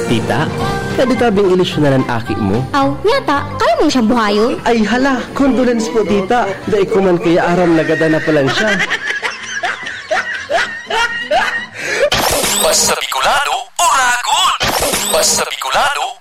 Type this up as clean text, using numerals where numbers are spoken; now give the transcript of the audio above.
Tita, pwede tabing ilusyonan ang aki mo? Aw, yata, kaya mo siyang buhayon? Ay hala, condolence po tita. Dahil ko man kaya aram nagada na palang siya. Basta Bicolano o Ragon! Basta Bicolano